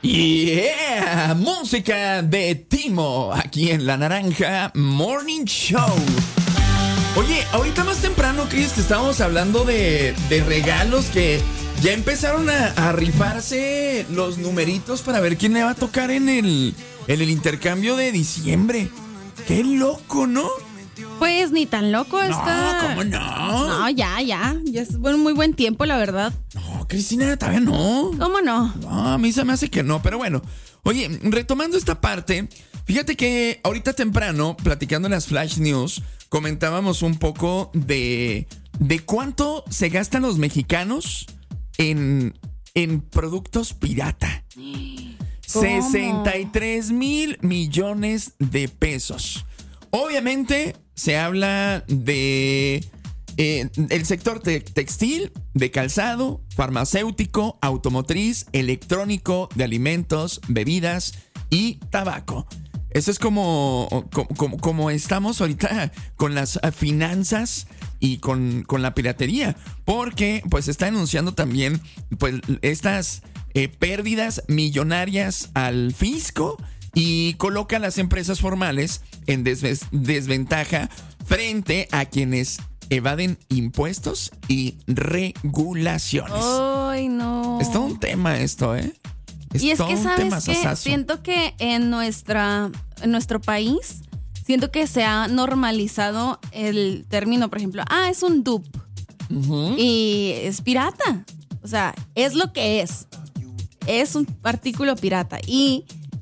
Yeah, música de Timo aquí en La Naranja Morning Show. Oye, ahorita más temprano, Chris, te estábamos hablando de regalos que ya empezaron a rifarse los numeritos para ver quién le va a tocar en el intercambio de diciembre. Qué loco, ¿no? Pues ni tan loco está. No, ¿cómo no? No, ya es muy buen tiempo, la verdad. No, Cristina, todavía no. ¿Cómo no? No, a mí se me hace que no, pero bueno. Oye, retomando esta parte, fíjate que ahorita temprano, platicando en las Flash News, comentábamos un poco de cuánto se gastan los mexicanos en productos pirata. ¿Cómo? 63 mil millones de pesos. Obviamente se habla de el sector textil, de calzado, farmacéutico, automotriz, electrónico, de alimentos, bebidas y tabaco. Eso es como estamos ahorita con las finanzas y con la piratería, porque pues se está anunciando también pues estas pérdidas millonarias al fisco y coloca a las empresas formales en desventaja frente a quienes evaden impuestos y regulaciones. Ay, no. Es todo un tema esto, ¿eh? Y es que, ¿sabes qué? Siento que en nuestro país, siento que se ha normalizado el término, por ejemplo, es un dupe. Uh-huh. Y es pirata. O sea, es lo que es. Es un artículo pirata. Y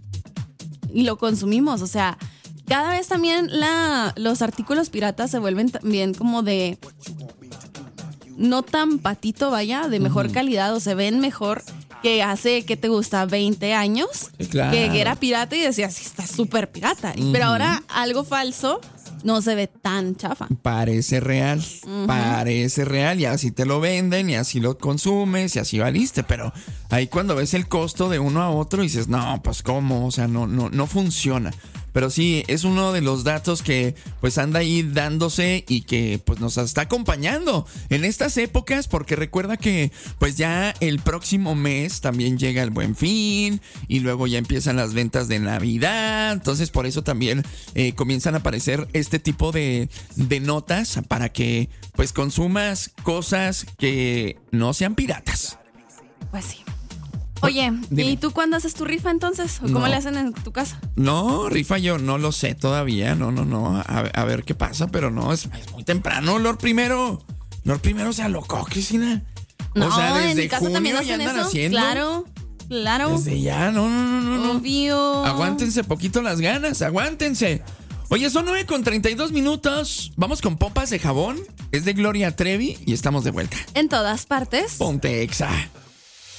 lo consumimos. O sea, cada vez también los artículos piratas se vuelven también como de no tan patito, vaya, de mejor calidad, o se ven mejor que hace, ¿qué te gusta? 20 años. Claro. Que era pirata y decías, sí, está súper pirata. Pero ahora algo falso no se ve tan chafa. Parece real, parece real, y así te lo venden, y así lo consumes, y así valiste, pero ahí cuando ves el costo de uno a otro dices, no, pues cómo, o sea, no funciona. Pero sí, es uno de los datos que pues anda ahí dándose y que pues nos está acompañando en estas épocas, porque recuerda que pues ya el próximo mes también llega el Buen Fin y luego ya empiezan las ventas de Navidad. Entonces por eso también comienzan a aparecer este tipo de notas para que pues consumas cosas que no sean piratas. Pues sí. Oye, dime. ¿Y tú cuándo haces tu rifa entonces? ¿O cómo le hacen en tu casa? No, rifa yo no lo sé todavía, no. A ver qué pasa, pero no, es muy temprano. Lord primero se alocó, Cristina. No, o sea, desde en mi casa junio también ya hacen andan eso. haciendo. Claro. Desde ya, no. Obvio. Aguántense poquito las ganas, aguántense. Oye, son 9:32. Vamos con Pompas de Jabón. Es de Gloria Trevi y estamos de vuelta. En todas partes. Ponte Exa.